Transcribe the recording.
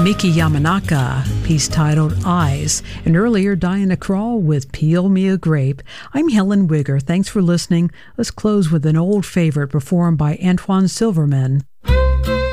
Miki Yamanaka, piece titled Eyes, and earlier Diana Krall with Peel Me a Grape. I'm Helen Wigger. Thanks for listening. Let's close with an old favorite performed by Antoine Silverman.